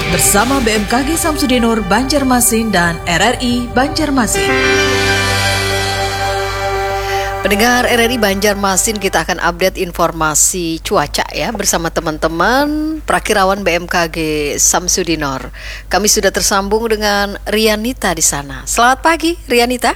bersama BMKG Samsudinur Banjarmasin dan RRI Banjarmasin. Pendengar RRI Banjarmasin, kita akan update informasi cuaca ya bersama teman-teman Prakirawan BMKG Samsudinur. Kami sudah tersambung dengan Rianita di sana. Selamat pagi, Rianita.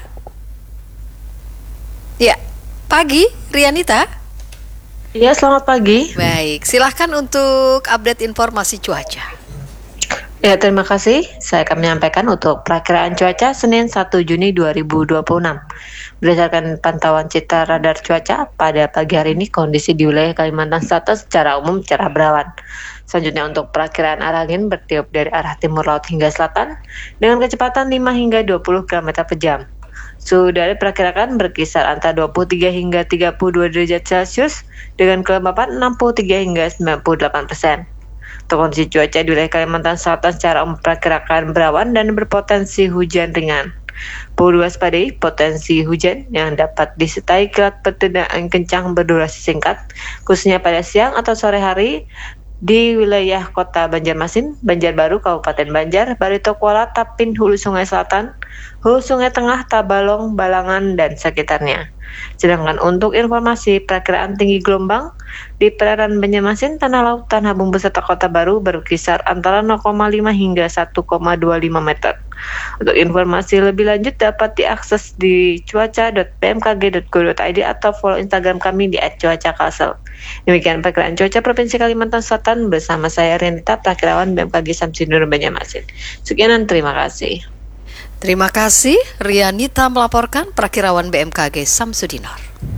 Ya, pagi, Rianita. Ya, selamat pagi. Baik, silahkan untuk update informasi cuaca. Ya, terima kasih. Saya akan menyampaikan untuk perakiraan cuaca Senin 1 Juni 2026. Berdasarkan pantauan citra radar cuaca, pada pagi hari ini kondisi di wilayah Kalimantan Selatan secara umum cerah berawan. Selanjutnya untuk perakiraan arah angin bertiup dari arah timur laut hingga selatan dengan kecepatan 5 hingga 20 km per jam. Suhu udara diperkirakan berkisar antara 23 hingga 32 derajat Celcius dengan kelembapan 63 hingga 98%. Untuk kondisi cuaca di wilayah Kalimantan Selatan secara umum diperkirakan berawan dan berpotensi hujan ringan. Perlu diwaspadai potensi hujan yang dapat disertai kilat petir dan angin kencang berdurasi singkat, khususnya pada siang atau sore hari di wilayah Kota Banjarmasin, Banjarbaru, Kabupaten Banjar, Barito Kuala, Tapin, Hulu Sungai Selatan, Hulu Sungai Tengah, Tabalong, Balangan, dan sekitarnya. Sedangkan untuk informasi perakiraan tinggi gelombang di perairan Banjarmasin, Tanah Laut, Tanah Bumbu, serta Kota Baru berkisar antara 0,5 hingga 1,25 meter. Untuk informasi lebih lanjut dapat diakses di cuaca.bmkg.go.id atau follow Instagram kami di @cuacakalsel. Demikian perkiraan cuaca Provinsi Kalimantan Selatan bersama saya Rianita, Prakirawan BMKG Samsudinur Banjarmasin. Sekian dan terima kasih. Terima kasih, Rianita melaporkan Prakirawan BMKG Samsudinur.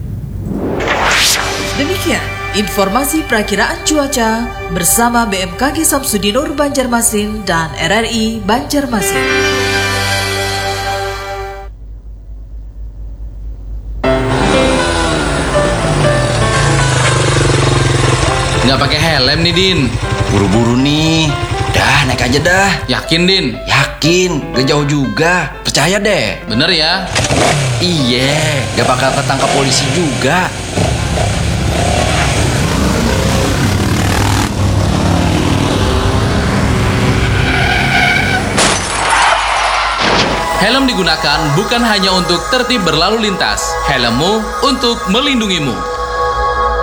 Demikian informasi perakiraan cuaca bersama BMKG Samsudinur Banjarmasin dan RRI Banjarmasin. Nggak pakai helm nih, Din. Buru-buru nih. Dah, naik aja dah. Yakin, Din? Yakin, gak jauh juga. Percaya deh. Bener ya? Iya, gak bakal ketangkap polisi juga. Helm digunakan bukan hanya untuk tertib berlalu lintas. Helmmu untuk melindungimu.